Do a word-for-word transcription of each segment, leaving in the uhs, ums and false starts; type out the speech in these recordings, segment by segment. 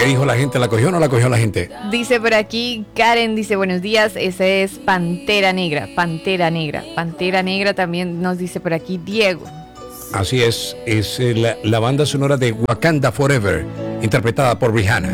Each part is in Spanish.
dijo la gente? ¿La cogió o no la cogió la gente? Dice por aquí, Karen dice, buenos días, ese es Pantera Negra, Pantera Negra, Pantera Negra también nos dice por aquí Diego. Así es, es eh, la, la banda sonora de Wakanda Forever, interpretada por Rihanna.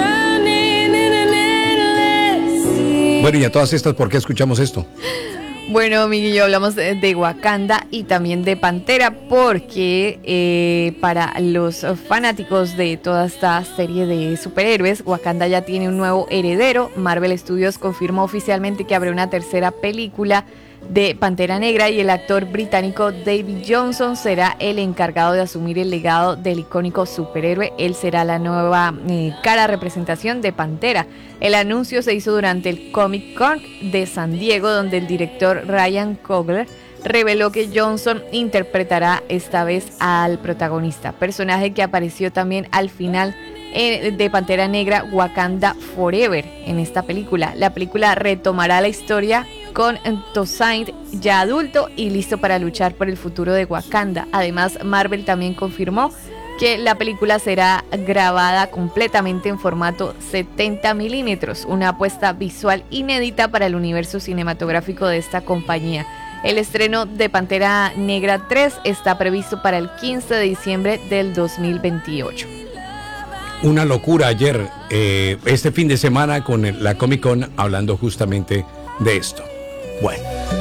Bueno, y a todas estas, ¿por qué escuchamos esto? Bueno, Miguel y yo hablamos de, de Wakanda y también de Pantera porque eh, para los fanáticos de toda esta serie de superhéroes, Wakanda ya tiene un nuevo heredero. Marvel Studios confirmó oficialmente que habrá una tercera película de Pantera Negra y el actor británico David Johnson será el encargado de asumir el legado del icónico superhéroe. Él será la nueva eh, cara representación de Pantera. El anuncio se hizo durante el Comic Con de San Diego, donde el director Ryan Coogler reveló que Johnson interpretará esta vez al protagonista, personaje que apareció también al final eh, de Pantera Negra Wakanda Forever en esta película. La película retomará la historia con Toussaint ya adulto y listo para luchar por el futuro de Wakanda. Además, Marvel también confirmó que la película será grabada completamente en formato setenta milímetros, una apuesta visual inédita para el universo cinematográfico de esta compañía. El estreno de Pantera Negra tres está previsto para el quince de diciembre del dos mil veintiocho. Una locura ayer, eh, este fin de semana con el, la Comic Con, hablando justamente de esto. Bueno,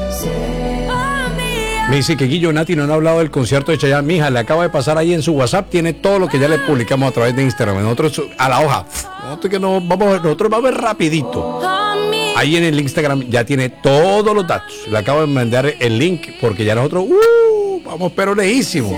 me dice que Guillo Nati no han hablado del concierto de Chayanne. Mija, le acaba de pasar ahí en su WhatsApp, tiene todo lo que ya le publicamos a través de Instagram. Nosotros a la hoja, nosotros que no vamos a ver, nosotros vamos a ver rapidito. Ahí en el Instagram ya tiene todos los datos. Le acabo de mandar el link porque ya nosotros uh, vamos pero lejísimo.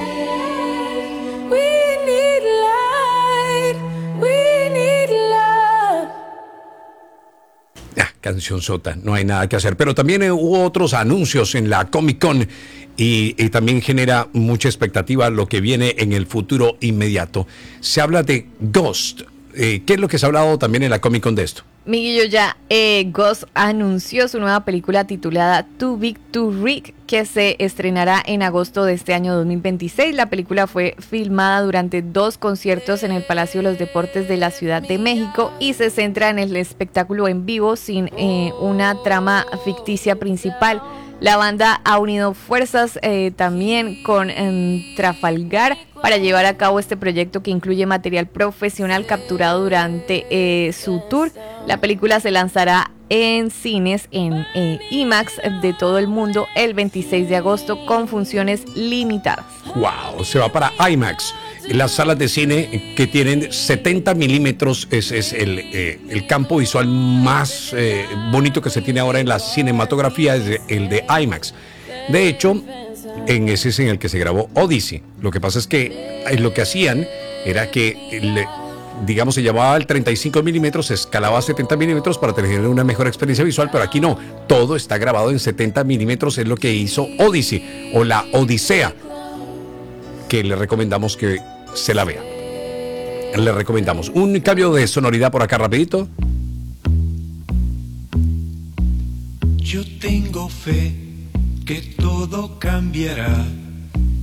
Canción sota, no hay nada que hacer. Pero también hubo otros anuncios en la Comic Con y, y también genera mucha expectativa lo que viene en el futuro inmediato. Se habla de Ghost. Eh, ¿Qué es lo que se ha hablado también en la Comic Con de esto? Miguelillo, ya eh, Ghost anunció su nueva película titulada Too Big to Rick, que se estrenará en agosto de este año dos mil veintiséis. La película fue filmada durante dos conciertos en el Palacio de los Deportes de la Ciudad de México y se centra en el espectáculo en vivo sin eh, una trama ficticia principal. La banda ha unido fuerzas eh, también con eh, Trafalgar para llevar a cabo este proyecto que incluye material profesional capturado durante eh, su tour. La película se lanzará en cines en eh, IMAX de todo el mundo el veintiséis de agosto con funciones limitadas. ¡Wow! Se va para IMAX. Las salas de cine que tienen setenta milímetros es, es el, eh, el campo visual más eh, bonito que se tiene ahora en la cinematografía, es el de IMAX. De hecho, en ese es en el que se grabó Odyssey. Lo que pasa es que eh, lo que hacían era que, le, digamos, se llamaba el treinta y cinco milímetros, se escalaba a setenta milímetros para tener una mejor experiencia visual, pero aquí no. Todo está grabado en setenta milímetros, es lo que hizo Odyssey o la Odisea, que le recomendamos que se la vea. Le recomendamos un cambio de sonoridad por acá rapidito. Yo tengo fe que todo cambiará.